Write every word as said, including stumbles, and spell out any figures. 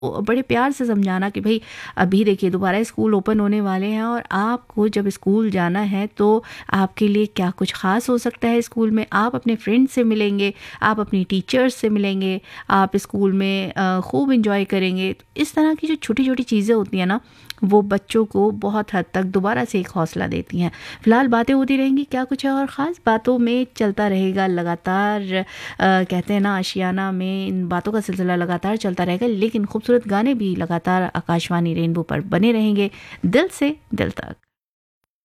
बड़े प्यार से समझाना कि भाई अभी देखिए दोबारा स्कूल ओपन होने वाले हैं और आपको जब स्कूल जाना है तो आपके लिए क्या कुछ ख़ास हो सकता है। स्कूल में आप अपने फ्रेंड से मिलेंगे, आप अपनी टीचर्स से मिलेंगे, आप स्कूल में खूब इंजॉय करेंगे। इस तरह की जो छोटी छोटी चीज़ें होती हैं ना, वो बच्चों को बहुत हद तक दोबारा से एक हौसला देती हैं। फ़िलहाल बातें होती रहेंगी, क्या कुछ है और ख़ास बातों में चलता रहेगा लगातार। आ, कहते हैं ना आशियाना में इन बातों का सिलसिला लगातार चलता रहेगा, लेकिन खूबसूरत गाने भी लगातार आकाशवाणी रेनबो पर बने रहेंगे दिल से दिल तक।